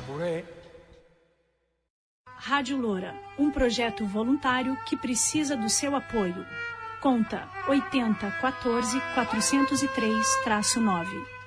Tamboré. Rádio Loura, um projeto voluntário que precisa do seu apoio. Conta 80 14 403-9.